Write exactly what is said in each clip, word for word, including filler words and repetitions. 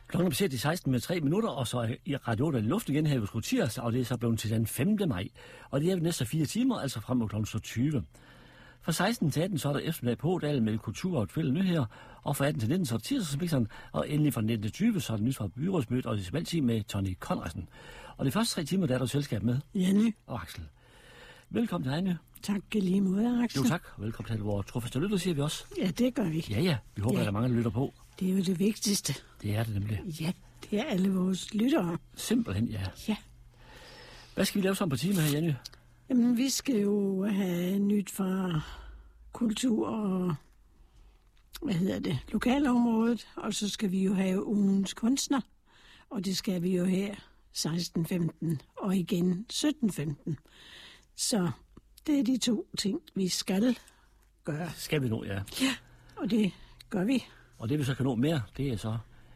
Klokken er passeret de seksten med tre minutter, og så er i Radio otte i luft igen her ved Skutiers, og det er så blevet til den femte maj. Og det er ved næste fire timer, altså frem mod klokken tyve. Fra seksten til atten, så er der eftermiddag på Ådalen med kultur og et fælde nyheder, og fra atten til nitten, så er det tirsdagsmixeren, og endelig fra nitten til tyve, så er det nyt fra byrådsmødet og det valgtid med Tony Conradsen. Og de første tre timer, der er der selskab med Jenny og Axel. Velkommen til Heine. Tak lige måde, Axel. Jo tak, og velkommen til vores trofaste lytter, siger vi også. Ja, det gør vi. Ja, ja, vi håber, ja. at der er mange, der lytter på. Det er jo det vigtigste. Det er det nemlig. Ja, det er alle vores lyttere. Simpelthen, ja. Ja. Hvad skal vi lave sammen på timen her, Jenny? Jamen, vi skal jo have nyt fra kultur og, hvad hedder det, lokalområdet, og så skal vi jo have ugens kunstner, og det skal vi jo her seksten femten og igen sytten femten. Så det er de to ting, vi skal gøre. Skal vi nå, ja. Ja, og det gør vi. Og det vi så kan nå mere, det er så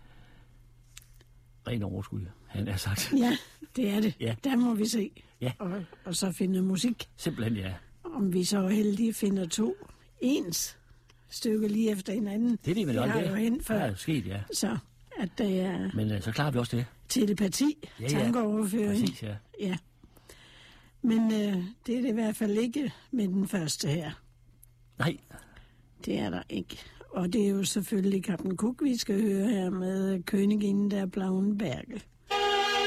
ren overskud, han har sagt. Ja, det er det. Ja. Der må vi se. Ja. Og, og så finde musik. Simpelthen, ja. Om vi så er heldige finder to ens stykker lige efter hinanden. Det er det, vel det har det. jo hent før. Det er jo sket, ja. Så at det er Men uh, så klarer vi også det. telepati, Ja, ja. tankeoverføring. Præcis, ja. Ja. Men uh, det er det i hvert fald ikke med den første her. Nej. Det er der ikke. Og det er jo selvfølgelig Kapten Cook, vi skal høre her med Königin der Blauen Berge.